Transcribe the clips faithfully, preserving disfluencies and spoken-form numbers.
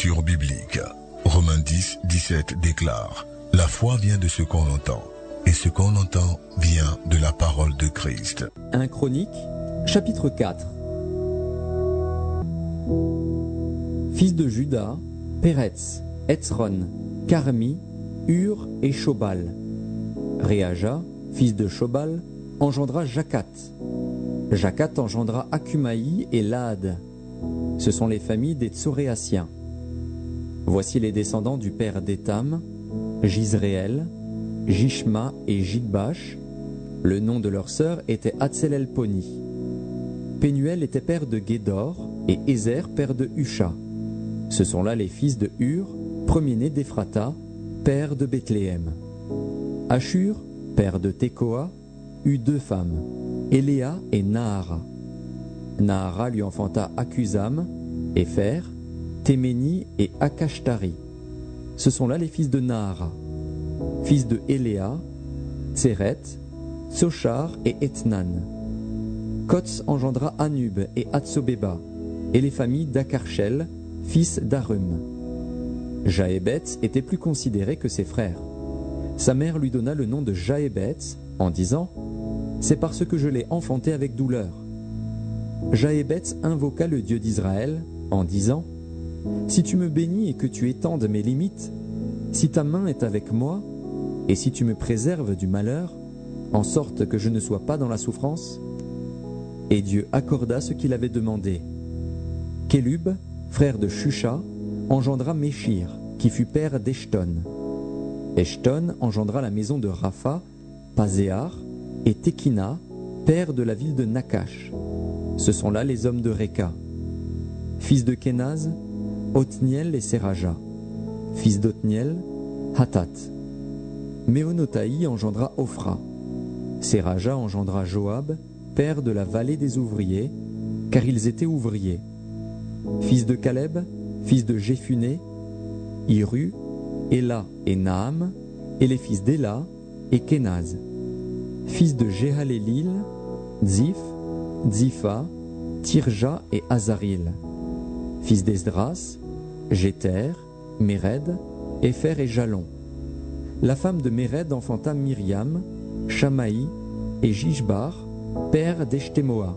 lecture biblique. Romains dix, dix-sept déclare: la foi vient de ce qu'on entend, et ce qu'on entend vient de la parole de Christ. un Chroniques, chapitre quatre. Fils de Juda, Péretz, Etzron, Carmi, Hur et Shobal. Réaja, fils de Shobal, engendra Jacat. Jacat engendra Akumaï et Laad. Ce sont les familles des Tsoréaciens. Voici les descendants du père d'Étam, Jizréel, Jishma et Jidbash. Le nom de leur sœur était Hatzelelponi. Pénuel était père de Guédor et Ézer père de Husha. Ce sont là les fils de Hur, premier-né d'Ephrata, père de Bethléem. Ashur, père de Tekoa, eut deux femmes, Éléa et Nahara. Nahara lui enfanta Akuzam, Épher, Téméni et Akashtari. Ce sont là les fils de Nahara. Fils de Éléa, Tseret, Tsochar et Ethnan. Kotz engendra Anub et Hatsobeba, et les familles d'Akarchel, fils d'Arum. Jaébet était plus considéré que ses frères. Sa mère lui donna le nom de Jaébet en disant: « C'est parce que je l'ai enfanté avec douleur. » Jaébet invoqua le Dieu d'Israël en disant: « Si tu me bénis et que tu étendes mes limites, si ta main est avec moi, et si tu me préserves du malheur, en sorte que je ne sois pas dans la souffrance. » Et Dieu accorda ce qu'il avait demandé. Kélub, frère de Shusha, engendra Méchir, qui fut père d'Eshton. Eshton engendra la maison de Rapha, Pazéar, et Tekina, père de la ville de Nakash. Ce sont là les hommes de Réka. Fils de Kénaz, Othniel et Séraja. Fils d'Othniel, Hatat. Méonotaï engendra Ophra. Séraja engendra Joab, père de la vallée des ouvriers, car ils étaient ouvriers. Fils de Caleb, fils de Jéphuné, Hiru, Éla et Naam, et les fils d'Éla et Kénaz. Fils de Jéhalélil, Ziph, Zipha, Tirja et Azaril. Fils d'Esdras, Jéter, Méred, Épher et Jalon. La femme de Méred enfanta Myriam, Shamaï et Jishbar, père d'Eshtemoa.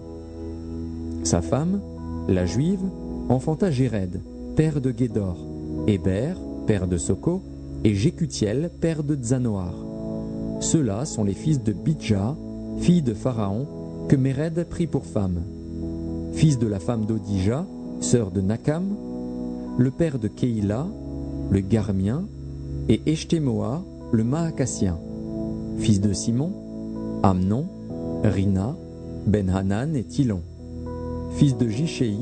Sa femme, la juive, enfanta Jéred, père de Guédor, Héber, père de Soko, et Jécutiel, père de Tzanoar. Ceux-là sont les fils de Bidja, fille de Pharaon, que Méred prit pour femme. Fils de la femme d'Odija, sœur de Nakam, le père de Kéila, le Garmien, et Eshtemoa, le Maacassien. Fils de Simon, Amnon, Rina, Ben-Hanan et Tilon. Fils de Jishéi,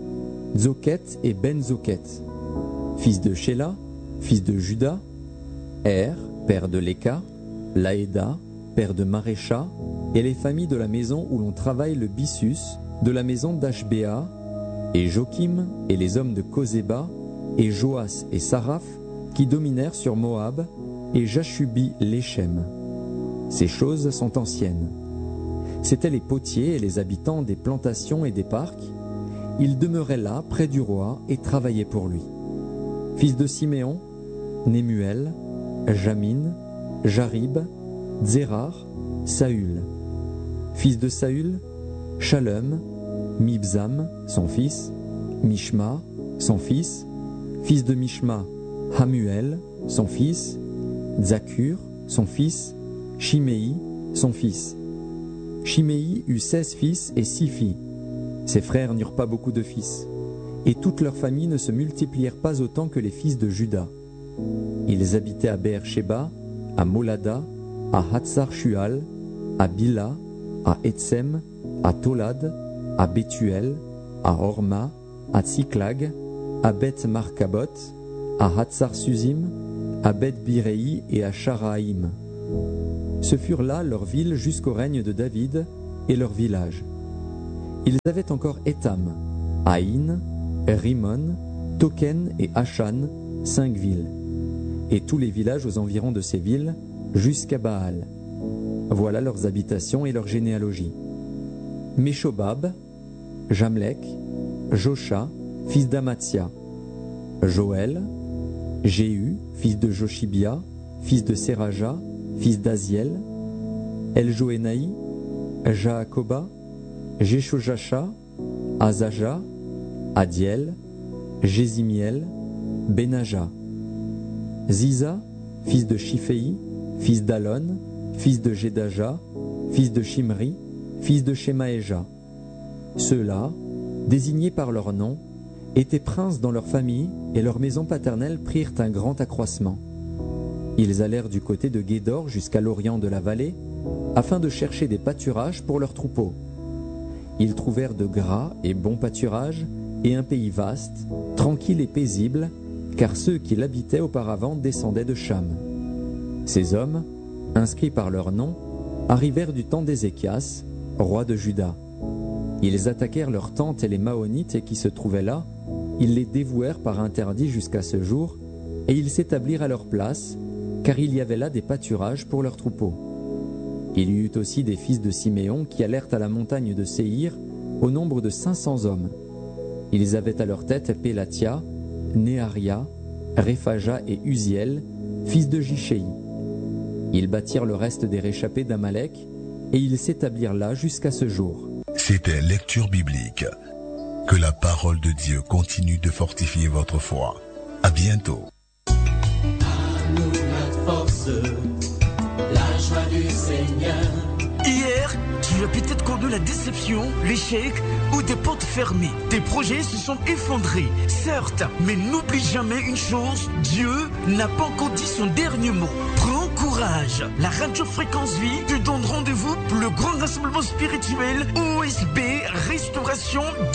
Zoket et Ben-Zoket. Fils de Shéla, fils de Juda, Er, père de Léka, Laéda, père de Marécha, et les familles de la maison où l'on travaille le byssus, de la maison d'Ashbéa, et Jokim, et les hommes de Kozéba, et Joas et Saraph, qui dominèrent sur Moab, et Jashubi l'Échem. Ces choses sont anciennes. C'étaient les potiers et les habitants des plantations et des parcs. Ils demeuraient là, près du roi, et travaillaient pour lui. Fils de Siméon, Némuel, Jamin, Jarib, Zérar, Saül. Fils de Saül, Shalom, Mibzam, son fils, Mishma, son fils, fils de Mishma, Hamuel, son fils, Zakur, son fils, Shimei, son fils. Shimei eut seize fils et six filles. Ses frères n'eurent pas beaucoup de fils, et toutes leurs familles ne se multiplièrent pas autant que les fils de Juda. Ils habitaient à Beer-Sheba, à Molada, à Hatzar-Shual, à Bila, à Etsem, à Tolad, à Bethuel, à Horma, à Tsiklag, à Beth-Markabot, à Hatzar-Suzim, à Beth-Biréi et à Sharaïm. Ce furent là leurs villes jusqu'au règne de David et leurs villages. Ils avaient encore Étam, Aïn, Rimon, Token et Achan, cinq villes, et tous les villages aux environs de ces villes, jusqu'à Baal. Voilà leurs habitations et leurs généalogies. Meshobab, Jamlek, Josha, fils d'Amatia, Joël, Jéhu, fils de Joshibia, fils de Séraja, fils d'Aziel, Eljoénaï, Jaakoba, Jeshojacha, Azaja, Adiel, Jésimiel, Benaja, Ziza, fils de Shiphéi, fils d'Alon, fils de Jedaja, fils de Shimri, fils de Shemaéja. Ceux-là, désignés par leur nom, étaient princes dans leur famille et leur maison paternelle prirent un grand accroissement. Ils allèrent du côté de Guédor jusqu'à l'orient de la vallée, afin de chercher des pâturages pour leurs troupeaux. Ils trouvèrent de gras et bons pâturages, et un pays vaste, tranquille et paisible, car ceux qui l'habitaient auparavant descendaient de Cham. Ces hommes, inscrits par leur nom, arrivèrent du temps d'Ézéchias, roi de Juda. Ils attaquèrent leurs tentes et les Maonites qui se trouvaient là, ils les dévouèrent par interdit jusqu'à ce jour, et ils s'établirent à leur place, car il y avait là des pâturages pour leurs troupeaux. Il y eut aussi des fils de Siméon qui allèrent à la montagne de Séhir, au nombre de cinq cents hommes. Ils avaient à leur tête Pélatia, Néaria, Réphaja et Uziel, fils de Jichéi. Ils bâtirent le reste des réchappés d'Amalek, et ils s'établirent là jusqu'à ce jour. C'était Lecture biblique. Que la parole de Dieu continue de fortifier votre foi. À bientôt. À nous la force, la joie du Seigneur. Hier, tu as peut-être connu la déception, l'échec ou des portes fermées. Tes projets se sont effondrés, certes, mais n'oublie jamais une chose, Dieu n'a pas encore dit son dernier mot. Prends courage. La radio Fréquence Vie te donne rendez-vous pour le grand rassemblement spirituel O S B Restauration